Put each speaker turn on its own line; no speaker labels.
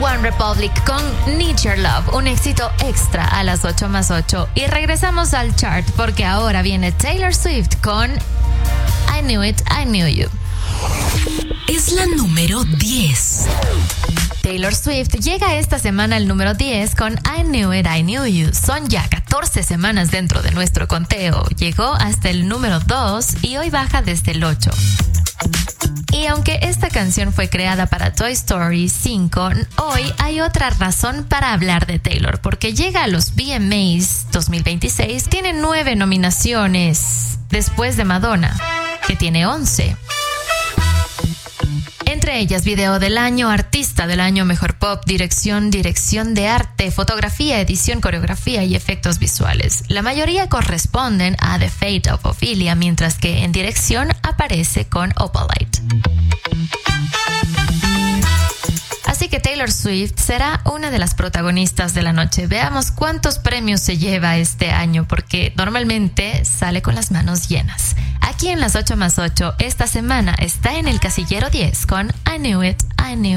One Republic con Need Your Love, un éxito extra a las 8 más 8. Y regresamos al chart porque ahora viene Taylor Swift con I Knew It, I Knew You.
Es la número 10.
Taylor Swift llega esta semana al número 10 con I Knew It, I Knew You. Son ya 14 semanas dentro de nuestro conteo. Llegó hasta el número 2 y hoy baja desde el 8. Y aunque esta canción fue creada para Toy Story 5, hoy hay otra razón para hablar de Taylor, porque llega a los VMAs 2026, tiene 9 nominaciones, después de Madonna, que tiene 11. Entre ellas, video del año, artista del año, mejor pop, dirección de arte, fotografía, edición, coreografía y efectos visuales. La mayoría corresponden a The Fate of Ophelia, mientras que en dirección aparece con Opalite. Así que Taylor Swift será una de las protagonistas de la noche. Veamos cuántos premios se lleva este año, porque normalmente sale con las manos llenas. Aquí en las 8 más 8, esta semana está en el casillero 10 con I Knew It, I Knew